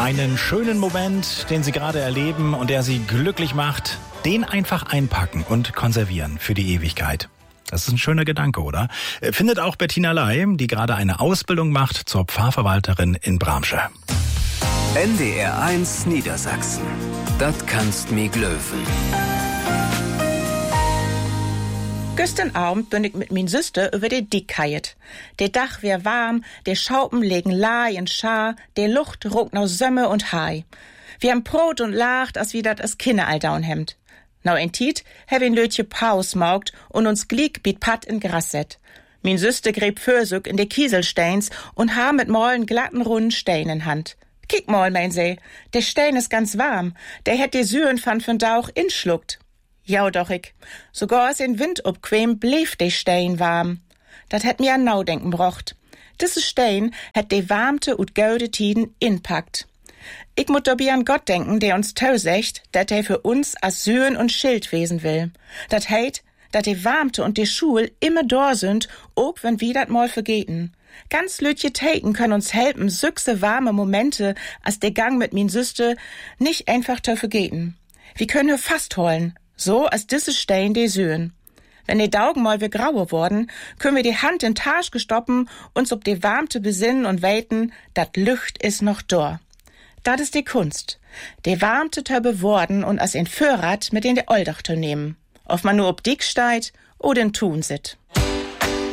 Einen schönen Moment, den Sie gerade erleben und der Sie glücklich macht, den einfach einpacken und konservieren für die Ewigkeit. Das ist ein schöner Gedanke, oder? Findet auch Bettina Ley, die gerade eine Ausbildung macht zur Pfarrverwalterin in Bramsche. NDR1 Niedersachsen. Das kannst mi glöwen. Gestern Abend bin ich mit min Süster über de Dick kajet. Der Dach wär warm, der Schaupen legen Lai und Schar, der Luft ruckt nach Sömme und Hai. Wir haben Brot und lacht, als wie dat as Kinder all down hemmt. Nau in Tiet hab ein Lötje Paus maugt und uns gliek biet Pat in Gras set. Min Süster gräb Försück in de Kieselsteins und ha mit mollen glatten runden Stein in Hand. Kick mal, mein See, der Stein ist ganz warm, der hätt die Süren von Dauch inschluckt. Ja, doch ich. Sogar als in Wind obquem blieb de Stein warm. Dat hätt mir an Naudenken brocht. Diese Stein hätt de warmte und gaude Tiden inpackt. Ich mut dabei an Gott denken, der uns tausecht, dat er für uns as Süren und Schild wesen will. Dat heit, dat de warmte und de Schul immer da sind, ob wenn wir dat mal vergeten. Ganz lütje Taten können uns helfen, süchse warme Momente, as de Gang mit min Süste nicht einfach zu vergeten. Wir können nur fast holen. So als diese Stein de Sühen. Wenn die Daugen mal wir graue worden, können wir die Hand in Tasch gestoppen, uns ob die Warmte besinnen und weiten, dat Lücht is noch da. Dat is die Kunst. Die Warmte te beworden und as in Vorrat mit in de Oldach zu nehmen. Ob man nur ob dick steit oder in Tun sit.